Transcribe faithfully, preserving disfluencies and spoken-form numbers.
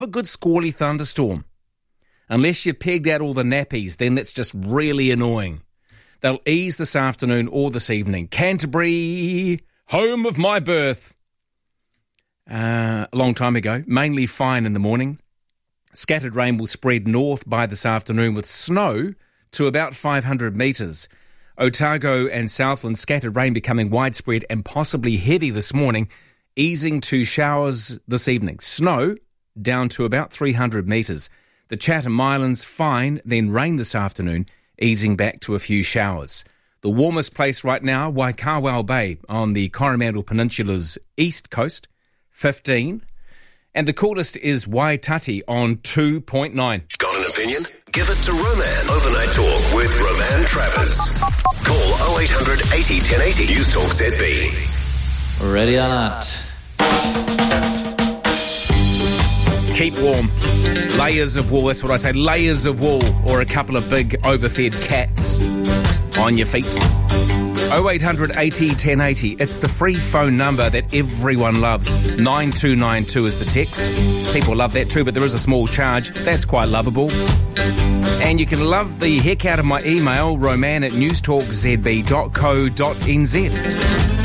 a good squally thunderstorm. Unless you've pegged out all the nappies, then that's just really annoying. They'll ease this afternoon or this evening. Canterbury, home of my birth. Uh, a long time ago, mainly fine in the morning. Scattered rain will spread north by this afternoon with snow to about five hundred metres. Otago and Southland, scattered rain becoming widespread and possibly heavy this morning, easing to showers this evening. Snow down to about three hundred metres. The Chatham Islands, fine, then rain this afternoon, easing back to a few showers. The warmest place right now, Waikawao Bay on the Coromandel Peninsula's east coast, fifteen. And the coolest is Waitati on two point nine. Got an opinion? Give it to Roman. Overnight Talk with Roman Travers. Call oh eight hundred eighty ten eighty. News Talk Z B. Ready or not? Keep warm. Layers of wool, that's what I say. Layers of wool or a couple of big overfed cats on your feet. oh eight hundred eighty ten eighty. It's the free phone number that everyone loves. nine two nine two is the text. People love that too, but there is a small charge. That's quite lovable. And you can love the heck out of my email, roman at newstalk z b dot co dot n z.